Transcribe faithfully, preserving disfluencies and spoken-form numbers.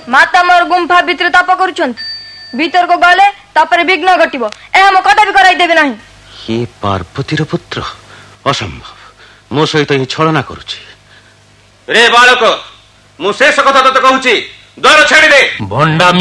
माता मोर गुंफा भितर तप करुछन भीतर को गले तापर विघ्न घटिबो ए हम कदापि कराई देबे नाही। ये पार्वतीर पुत्र असंभव मो सहित ही छलना करुछि। रे बालक मु शेष कथा तते कहूछि द्वार छाड़ी दे। भंडा